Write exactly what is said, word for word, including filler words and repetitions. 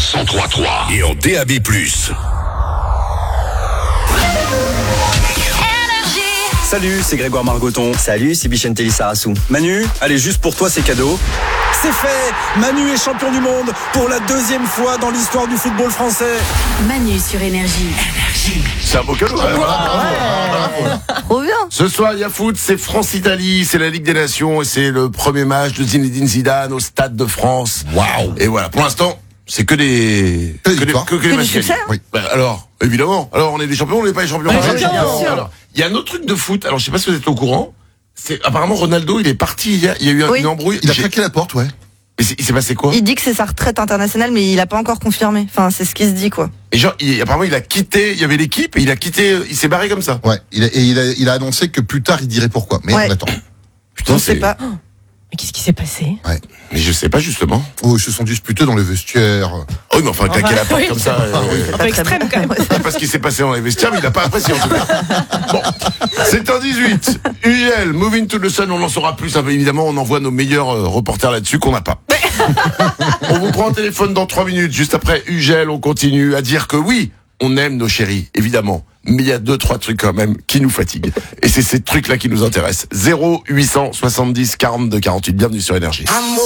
cent trois virgule trois et en D A B plus. Salut, c'est Grégoire Margoton. Salut, c'est Bichente Lissarassou. Manu, allez, juste pour toi, c'est cadeau. C'est fait! Manu est champion du monde pour la deuxième fois dans l'histoire du football français. Manu sur Énergie. C'est un beau cadeau. Ouais, voilà. Trop bien. Ce soir, il y a foot, c'est France-Italie, c'est la Ligue des Nations et c'est le premier match de Zinedine Zidane au Stade de France. Waouh! Et voilà, pour l'instant, c'est que des Que des que des, victoires. que, que des Que du matchs succès, gagnés. hein. Oui. Bah, alors, évidemment. Alors, on est des champions, on n'est pas des champions. Ouais, Alors, bien sûr. alors, il y a un autre truc de foot. Alors, je sais pas si vous êtes au courant. C'est apparemment Ronaldo, il est parti. Il y a, il y a eu un, Oui. une embrouille. Il a J'ai- claqué la porte, ouais. Mais c'est- il s'est passé quoi? Il dit que c'est sa retraite internationale, mais il a pas encore confirmé. Enfin, c'est ce qui se dit, quoi. Et genre, il, apparemment, il a quitté. Il y avait l'équipe et il a quitté. Il s'est barré comme ça. Ouais. Il a, et il a, il a annoncé que plus tard il dirait pourquoi. Mais Ouais. on attend. Putain, On sait c'est- pas. Mais qu'est-ce qui s'est passé? Mais je sais pas justement. Oh, ils se sont disputés dans le vestiaire. Oh, mais enfin, claquer la porte oui. comme ça. euh, Un peu extrême quand même. Je sais pas ce qui s'est passé dans les vestiaires, mais il n'a pas apprécié en tout cas. Bon, c'est en dix-huit. U G L, Moving to the Sun, on en saura plus. Hein, évidemment, on envoie nos meilleurs euh, reporters là-dessus qu'on n'a pas. On vous prend au téléphone dans trois minutes. Juste après U G L, on continue à dire que oui, on aime nos chéris, évidemment. Mais il y a deux, trois trucs quand même qui nous fatiguent. Et c'est ces trucs-là qui nous intéressent. zéro huit cent soixante-dix quarante-deux quarante-huit. Bienvenue sur Énergie.